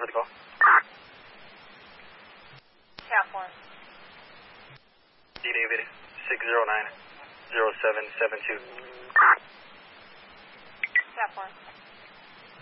for the call. Cap 1. D. David, 609-0772. Cap 1.